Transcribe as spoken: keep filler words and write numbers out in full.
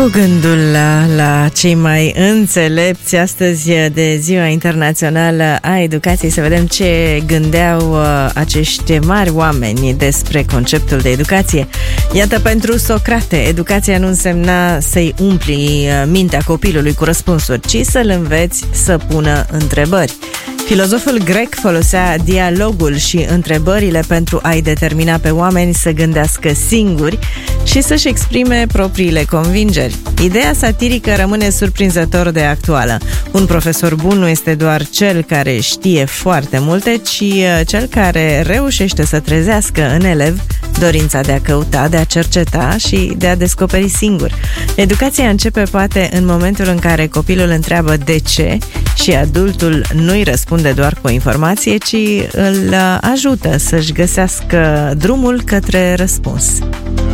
Cu gândul la, la cei mai înțelepți astăzi de Ziua Internațională a Educației, să vedem ce gândeau acești mari oameni despre conceptul de educație. Iată, pentru Socrate, educația nu însemna să-i umpli mintea copilului cu răspunsuri, ci să-l înveți să pună întrebări. Filozoful grec folosea dialogul și întrebările pentru a-i determina pe oameni să gândească singuri și să-și exprime propriile convingeri. Ideea satirică rămâne surprinzător de actuală. Un profesor bun nu este doar cel care știe foarte multe, ci cel care reușește să trezească în elev dorința de a căuta, de a cerceta și de a descoperi singur. Educația începe poate în momentul în care copilul întreabă de ce și adultul nu-i răspunde doar cu o informație, ci îl ajută să-și găsească drumul către răspuns.